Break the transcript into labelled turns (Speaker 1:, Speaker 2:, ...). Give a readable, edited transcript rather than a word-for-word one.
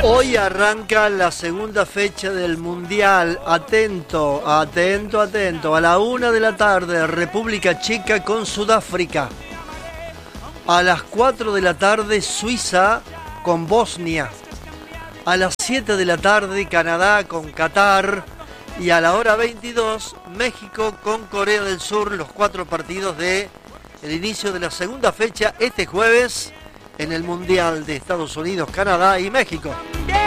Speaker 1: Hoy arranca la segunda fecha del Mundial. Atento, atento, atento. A la 1 de la tarde, República Checa con Sudáfrica. A las 4 de la tarde, Suiza con Bosnia. A las 7 de la tarde, Canadá con Qatar. Y a la hora 22, México con Corea del Sur. Los 4 partidos de el inicio de la segunda fecha este jueves en el Mundial de Estados Unidos, Canadá y México.